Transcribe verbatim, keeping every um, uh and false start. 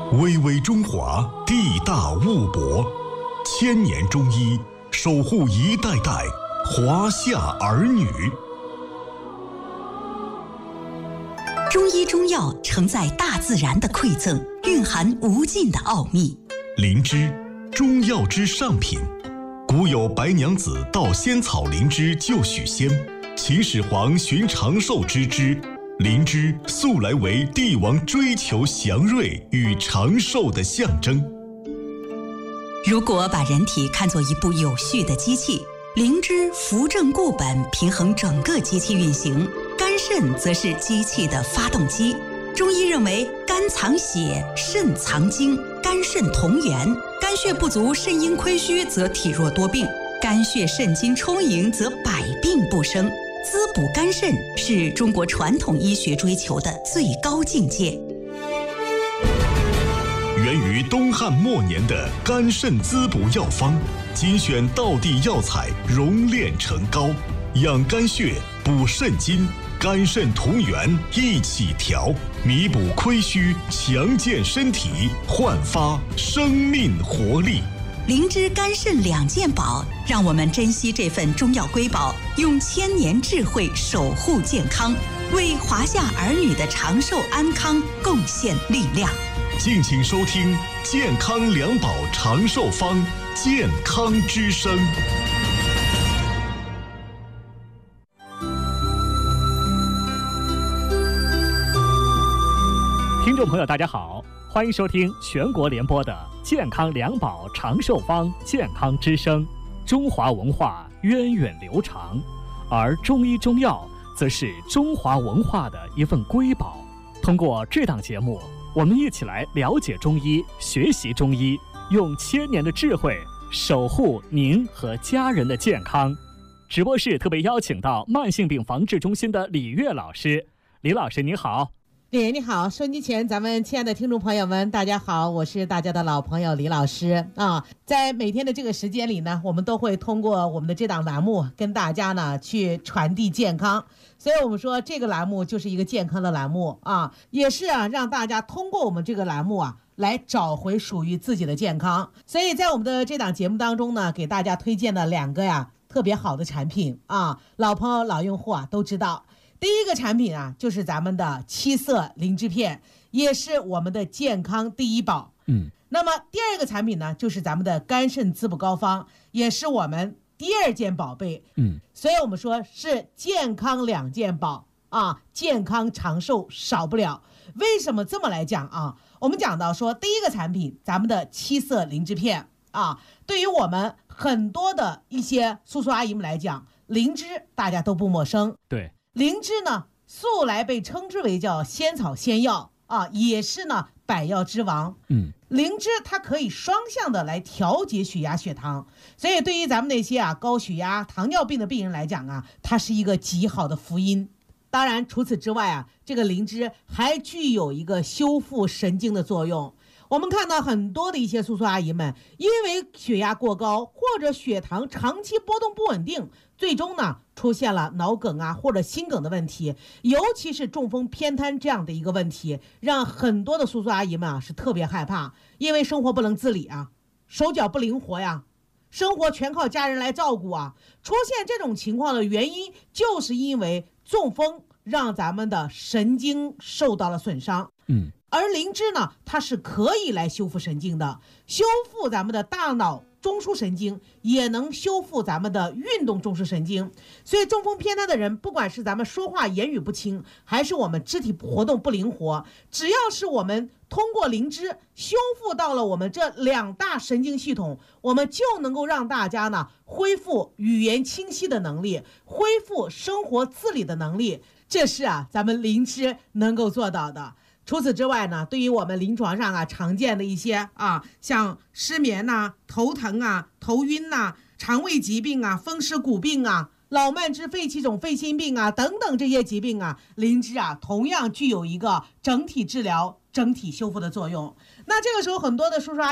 巍巍中华，地大物博，千年中医守护一代代华夏儿女。 中医中药承载大自然的馈赠，蕴含无尽的奥秘。 灵芝，中药之上品。古有白娘子盗仙草灵芝救许仙，秦始皇寻长寿之枝。灵芝素来为帝王追求祥瑞与长寿的象征。 如果把人体看作一部有序的机器，灵芝扶正固本，平衡整个机器运行；肝肾则是机器的发动机。中医认为，肝藏血，肾藏精，肝肾同源。肝血不足，肾阴亏虚，则体弱多病；肝血肾精充盈，则百病不生。滋补肝肾是中国传统医学追求的最高境界。 源于东汉末年的肝肾滋补药方，精选道地药材熔炼成膏，养肝血，补肾精，肝肾同源一起调，弥补亏虚，强健身体，焕发生命活力。 灵芝肝肾两件宝，让我们珍惜这份中药瑰宝，用千年智慧守护健康，为华夏儿女的长寿安康贡献力量。 敬请收听健康两宝长寿方，健康之声。 听众朋友大家好，欢迎收听全国联播的健康两宝长寿方，健康之声。中华文化源远流长，而中医中药则是中华文化的一份瑰宝。通过这档节目，我们一起来了解中医，学习中医，用千年的智慧守护您和家人的健康。直播室特别邀请到慢性病防治中心的李月老师。李老师你好。 李你好，收音机前咱们亲爱的听众朋友们大家好，我是大家的老朋友李老师啊。在每天的这个时间里呢，我们都会通过我们的这档栏目跟大家呢去传递健康，所以我们说这个栏目就是一个健康的栏目啊，也是啊让大家通过我们这个栏目啊来找回属于自己的健康。所以在我们的这档节目当中呢，给大家推荐了两个呀特别好的产品啊，老朋友老用户啊都知道。第一个产品啊，就是咱们的七色灵芝片，也是我们的健康第一宝。嗯，那么第二个产品呢，就是咱们的肝肾滋补膏方，也是我们第二件宝贝。嗯，所以我们说是健康两件宝啊，健康长寿少不了。为什么这么来讲啊？我们讲到说，第一个产品，咱们的七色灵芝片啊，对于我们很多的一些叔叔阿姨们来讲，灵芝大家都不陌生。 对。 灵芝呢，素来被称之为叫仙草仙药啊，也是呢百药之王。嗯，灵芝它可以双向的来调节血压血糖，所以对于咱们那些啊高血压糖尿病的病人来讲啊，它是一个极好的福音。当然除此之外啊，这个灵芝还具有一个修复神经的作用。我们看到很多的一些叔叔阿姨们，因为血压过高或者血糖长期波动不稳定，最终呢出现了脑梗啊或者心梗的问题，尤其是中风偏瘫这样的一个问题，让很多的叔叔阿姨们啊是特别害怕，因为生活不能自理啊，手脚不灵活呀，生活全靠家人来照顾啊。出现这种情况的原因，就是因为中风让咱们的神经受到了损伤。嗯。而灵芝呢，它是可以来修复神经的，修复咱们的大脑中枢神经，也能修复咱们的运动中枢神经。所以中风偏瘫的人，不管是咱们说话言语不清，还是我们肢体活动不灵活，只要是我们通过灵芝修复到了我们这两大神经系统，我们就能够让大家呢恢复语言清晰的能力，恢复生活自理的能力，这是啊咱们灵芝能够做到的。除此之外呢，对于我们临床上啊常见的一些啊，像失眠呐、啊、头疼啊、头晕呐、啊、肠胃疾病啊、风湿骨病啊、老慢支肺气肿、肺心病啊等等这些疾病啊，灵芝啊同样具有一个整体治疗、整体修复的作用。那这个时候很多的叔叔阿姨